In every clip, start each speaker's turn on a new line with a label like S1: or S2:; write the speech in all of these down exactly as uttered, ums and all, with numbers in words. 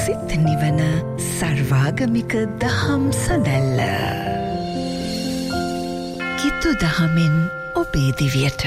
S1: සිත් නිවන සර්වාගමික දහම් සඳැල්ල. කිතු දහමෙන් ඔබේ දිවියට.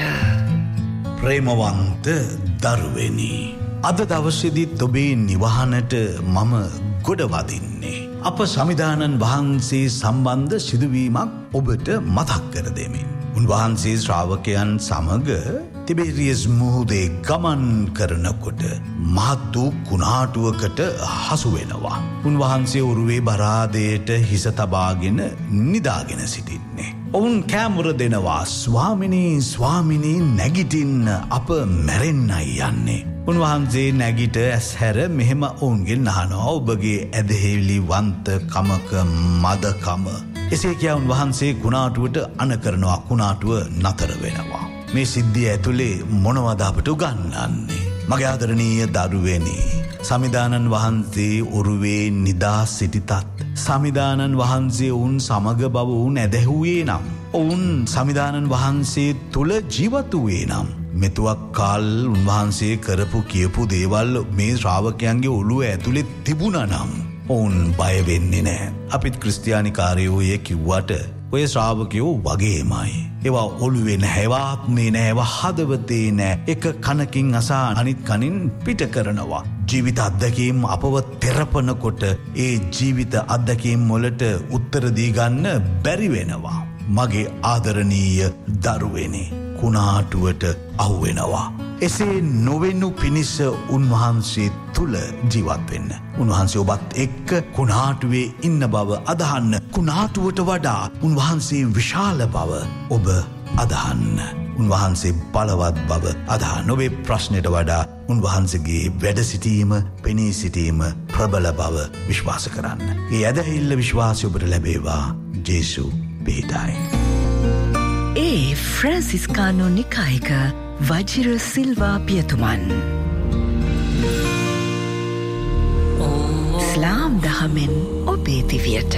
S2: ප්‍රේමවන්ත දරුවනි, අද දවසේදීත් ඔබේ නිවහනට මම ගොඩවදින්නේ අප සමිදානන් වහන්සේ සම්බන්ධ සිදුවීමක් ඔබට මතක් කර දෙමින්. උන්වහන්සේ ශ්‍රාවකයන් සමග තිබේරියස් මුහුදේ ගමන් කරනකොට මහත් වූ කුණාටුවකට හසු වෙනවා. උන්වහන්සේ උරුවේ බරාදයට හිස තබාගෙන නිදාගෙන සිටින්නේ. ඔවුන් කෑමුර දෙනවා, ස්වාමිනී ස්වාමිනී නැගිටින්න, අප මැරෙන්නයි යන්නේ. උන්වහන්සේ නැගිට ඇස් හැර මෙහෙම ඔවුන්ගෙන් අහනවා, ඔබගේ ඇදහිලි වන්ත කමක මදකම. එසේ කියා උන්වහන්සේ කුණාටුවට අණ කරනවා. කුණාටුව නතර වෙනවා. මේ සිද්ධිය ඇතුලේ මොනවද අපට උගන්වන්නේ? මගේ ආදරණීය දරුවනි, සමිදානන් වහන්සේ ඔරුවේ නිදා සිටිතත් සමිදානන් වහන්සේ ඔවුන් සමග බව ඔවුන් ඇදහුවේ නම්, ඔවුන් සමිදානන් වහන්සේ තුල ජීවත් වූයේ නම්, මෙතුවක් කාල් උන්වහන්සේ කරපු කියපු දේවල් මේ ශ්‍රාවකයන්ගේ ඔළුව ඇතුලේ තිබුණා නම් ඔවුන් බය වෙන්නේ නැහැ. අපිත් ක්‍රිස්තියානිකාරයෝ ඒ කිව්වට ඔය ශ්‍රාවකයෝ වගේමයි. ඒවා ඔළුවේ නැහැ, ආත්මේ නැහැ, ඒවා හදවතේ නැහැ. එක කනකින් අසා අනිත් කනින් පිට කරනවා. ජීවිත අත්දැකීම් අපව තෙරපනකොට ඒ ජීවිත අත්දැකීම් වලට උත්තර දී ගන්න බැරි වෙනවා. මගේ ආදරණීය දරුවනේ, කුණාටුවට අහු වෙනවා. එසේ නොවෙනු පිණිස උන්වහන්සේ තුල ජීවත් වෙන්න. උන්වහන්සේ ඔබත් එක්ක කුණාටුවේ ඉන්න බව අදහන්න. කුණාටුවට වඩා උන්වහන්සේ විශාල බව ඔබ අදහන්න. උන්වහන්සේ බලවත් බව අදහන්න. ඔබේ ප්‍රශ්නයට වඩා උන්වහන්සේගේ වැඩ සිටීම, පෙනී සිටීම ප්‍රබල බව විශ්වාස කරන්න. ඒ ඇදහිල්ල විශ්වාසය ඔබට ලැබේවා. ජේසු පිහිටයි.
S1: ඒ ෆ්‍රැන්සිස්කානෝ නිකායක වජිර සිල්වා පියතුමන්. ස්ලාම් දහමෙන් ඔබේ දිවියට.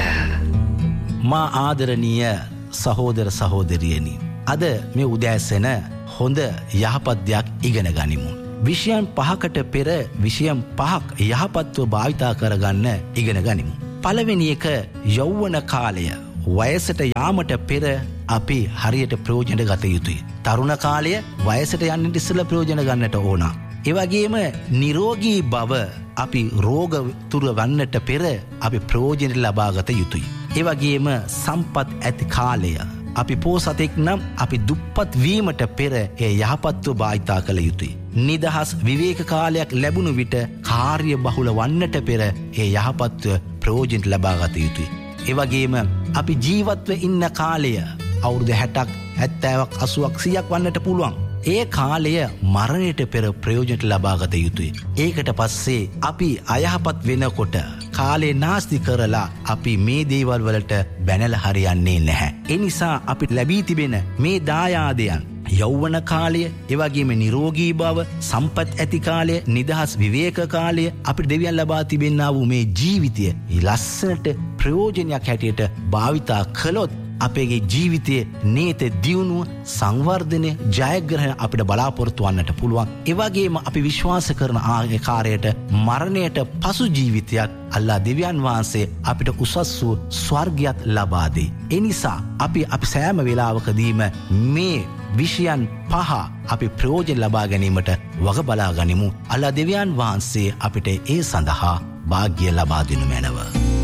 S3: මා ආදරණීය සහෝදර සහෝදරියනි, අද මේ උදෑසන හොඳ යහපත් දෙයක් ඉගෙන ගනිමු. විෂයන් පහකට පෙර විෂයන් පහක් යහපත්ව භාවිතා කරගන්න ඉගෙන ගනිමු. පළවෙනි එක යෞවන කාලය. වයසට යාමට පෙර අපි හරියට ප්‍රයෝජන ගත යුතුයි. තරුණ කාලය වයසට යන්නට ඉස්සෙල්ලා ප්‍රයෝජන ගන්නට ඕන. ඒ වගේම නිරෝගී බව අපි රෝග තුර වන්නට පෙර අපි ප්‍රයෝජන ලබා ගත යුතුයි. ඒ වගේම සම්පත් ඇති කාලය. අපි පොසතෙක් නම් අපි දුප්පත් වීමට පෙර ඒ යහපත්ව භාවිතා කළ යුතුයි. නිදහස් විවේක කාලයක් ලැබුණු විට කාර්ය බහුල වන්නට පෙර ඒ යහපත්ව ප්‍රයෝජන ලබා ගත යුතුයි. ඒ වගේම අපි ජීවත්ව ඉන්න කාලය අවුරුදු හැටක්, හැත්තෑවක්, අසූවක්, සීයක් වන්නට පුළුවන්. ඒ කාලය මරණයට පෙර ප්‍රයෝජනට ලබා ගත යුතුයි. ඒකට පස්සේ අපි අයහපත් වෙනකොට කාලේ නාස්ති කරලා අපි මේ දේවල් වලට බැනලා හරියන්නේ නැහැ. ඒ නිසා අපිට ලැබී තිබෙන මේ දායාදයන්, යෞවන කාලය, ඒ වගේම නිරෝගී බව, සම්පත් ඇති කාලය, නිදහස් විවේක කාලය, අපිට දෙවියන් ලබා තිබෙනා වූ මේ ජීවිතය ලස්සනට ප්‍රයෝජනයක් හැටියට භාවිතා කළොත් අපේගේ ජීවිතයේ නේත දියුණුව, සංවර්ධනය, ජයග්‍රහණ අපිට බලාපොරොත්තු වන්නට පුළුවන්. ඒ වගේම අපි විශ්වාස කරන ආකාරයට මරණයට පසු ජීවිතයක් අල්ලා දෙවියන් වහන්සේ අපිට උසස් වූ ස්වර්ගයක් ලබා දෙයි. ඒ නිසා අපි අපි සෑම වෙලාවකදීම මේ විෂයන් පහ අපි ප්‍රයෝජන ලබා ගැනීමට වග බලා ගනිමු. අල්ලා දෙවියන් වහන්සේ අපිට ඒ සඳහා වාග්ය ලබා දෙනු මැනව.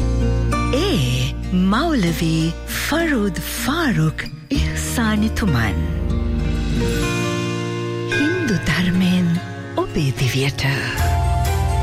S1: ඒ මෞලවි ෆරූද් ෆාරුක් ඉහ්සානිතුමන්. හින්දු ධර්මයෙන් ඔබේ දිවියට.